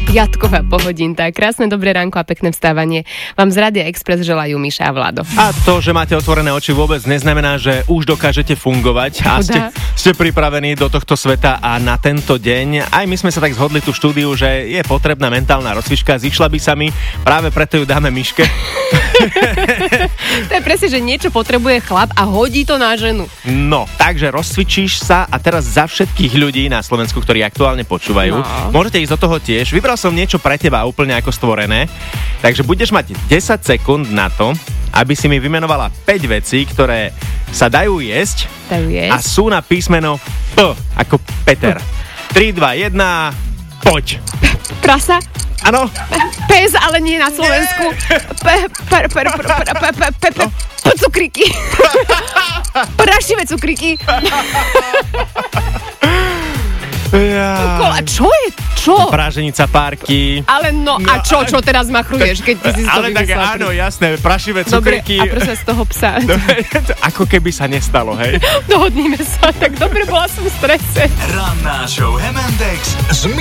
piatková pohodinta. Krásne dobré ránko a pekné vstávanie vám z Rádia Express želajú Miša a Vlado. A to, že máte otvorené oči, vôbec neznamená, že už dokážete fungovať a ste pripravení do tohto sveta a na tento deň. Aj my sme sa tak zhodli tu v štúdiu, že je potrebná mentálna rozcvička, zišla by sa mi, práve preto ju dáme Miške. To je presne, že niečo potrebuje chlap a hodí to na ženu. No, takže rozcvičíš sa a teraz za všetkých ľudí na Slovensku, ktorí aktuálne počúvajú, môžete ísť do toho tiež. Vybral som niečo pre teba úplne ako stvorené, takže budeš mať 10 sekúnd na to, aby si mi vymenovala 5 vecí, ktoré sa dajú jesť a sú na písmeno P, ako Peter. 3, 2, 1, poď. Prasa? Áno. Pes, ale nie na Slovensku. Cukríky. Prašivé cukríky. A čo je? Čo? Praženica párky. Ale no, a čo teraz machruješ, keď ty si to ale tak áno, jasné, prašivé cukríky. Dobre, a prosím z toho psa. Ako keby sa nestalo, hej? Dohodníme sa, tak dobre, bola som v strese. Ranná show M&X s